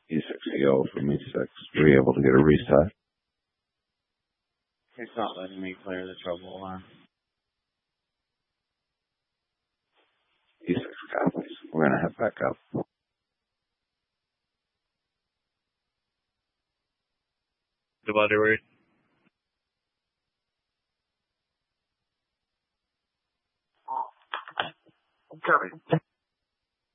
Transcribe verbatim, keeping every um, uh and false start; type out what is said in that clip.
E six E O from E six. Were you able to get a reset? It's not letting me clear the trouble alarm. E six copies. We're going to head back up. Divided rate. Copy.